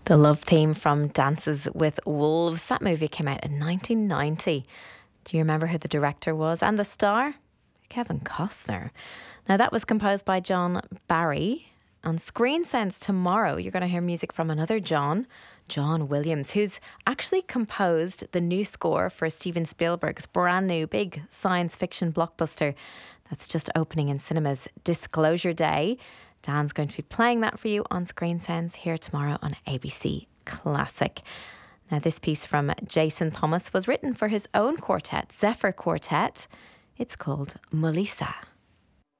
The love theme from Dances with Wolves. That movie came out in 1990. Do you remember who the director was? And the star? Kevin Costner. Now, that was composed by John Barry. On Screen Sense tomorrow, you're going to hear music from another John Williams, who's actually composed the new score for Steven Spielberg's brand new big science fiction blockbuster that's just opening in cinemas, Disclosure Day. Dan's going to be playing that for you on Screen Sense here tomorrow on ABC Classic. Now, this piece from Jason Thomas was written for his own quartet, Zephyr Quartet. It's called Melissa.